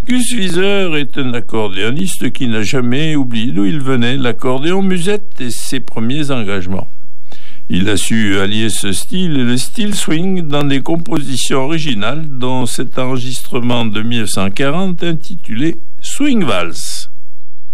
Gus Viseur est un accordéoniste qui n'a jamais oublié d'où il venait, l'accordéon musette et ses premiers engagements. Il a su allier ce style et le style swing dans des compositions originales, dont cet enregistrement de 1940 intitulé Swing Vals.